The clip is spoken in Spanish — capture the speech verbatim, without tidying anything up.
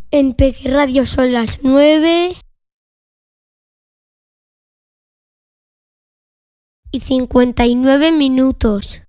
En Peque Radio son las nueve y cincuenta y nueve minutos.